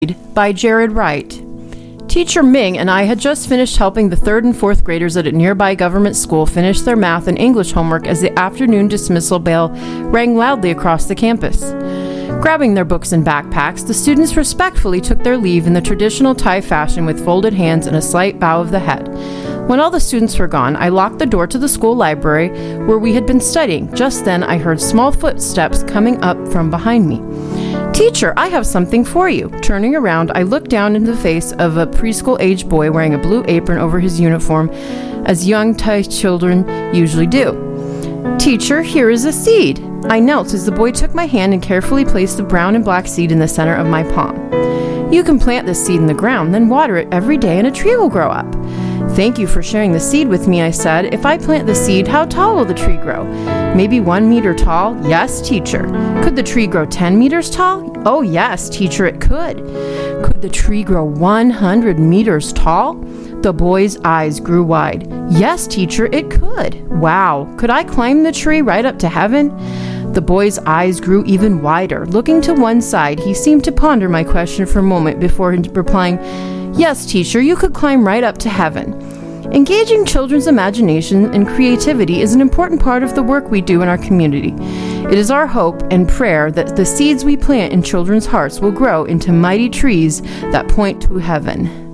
By Jared Wright. Teacher Ming and I had just finished helping the 3rd and 4th graders at a nearby government school finish their math and English homework as the afternoon dismissal bell rang loudly across the campus. Grabbing their books and backpacks, the students respectfully took their leave in the traditional Thai fashion with folded hands and a slight bow of the head. When all the students were gone, I locked the door to the school library where we had been studying. Just then, I heard small footsteps coming up from behind me. "Teacher, I have something for you." Turning around, I looked down into the face of a preschool-aged boy wearing a blue apron over his uniform, as young Thai children usually do. "Teacher, here is a seed." I knelt as the boy took my hand and carefully placed the brown and black seed in the center of my palm. "You can plant this seed in the ground, then water it every day and a tree will grow up." "Thank you for sharing the seed with me," I said. "If I plant the seed, how tall will the tree grow?" "Maybe 1 meter tall?" "Yes, teacher." "Could the tree grow 10 meters tall?" "Oh, yes, teacher, it could." "Could the tree grow 100 meters tall?" The boy's eyes grew wide. "Yes, teacher, it could." "Wow, could I climb the tree right up to heaven?" The boy's eyes grew even wider. Looking to one side, he seemed to ponder my question for a moment before replying, "Yes, teacher, you could climb right up to heaven." Engaging children's imagination and creativity is an important part of the work we do in our community. It is our hope and prayer that the seeds we plant in children's hearts will grow into mighty trees that point to heaven.